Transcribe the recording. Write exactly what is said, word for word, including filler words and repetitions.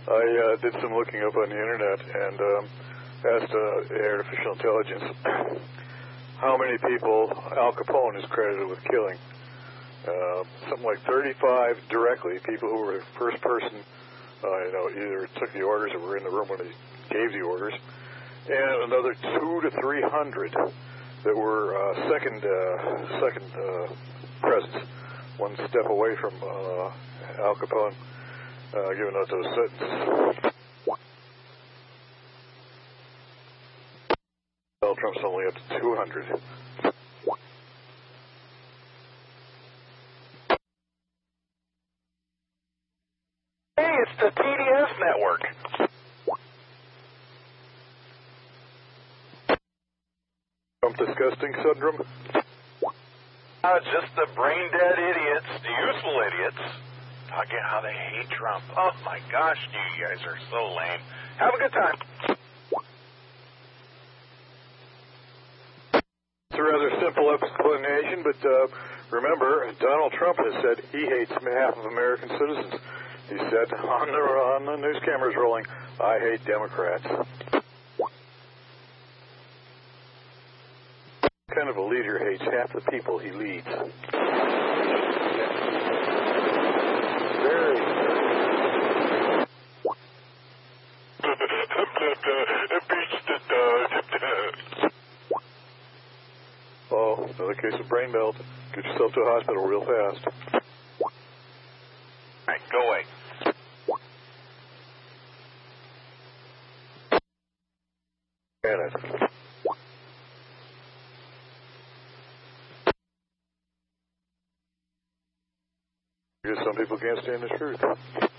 I uh, did some looking up on the internet and um, asked uh, artificial intelligence how many people Al Capone is credited with killing. Uh, something like thirty-five directly, people who were first person, uh, you know, either took the orders or were in the room when he gave the orders, and another two to three hundred that were uh, second uh, second uh, presence, one step away from uh, Al Capone uh, giving out those sentences. Donald Trump's only up to two hundred. Hey, it's the T D S network. Trump disgusting syndrome? Uh, just the brain-dead idiots, the useful idiots, talking how they hate Trump. Oh, my gosh, you guys are so lame. Have a good time. It's a rather simple explanation, but uh, remember, Donald Trump has said he hates half of American citizens. He said on the, on the news cameras rolling, I hate Democrats. What kind of a leader hates half the people he leads? Very. Oh, another case of brain melt. Get yourself to a hospital real fast. All right, go away. Janet. Because some people can't stand the truth.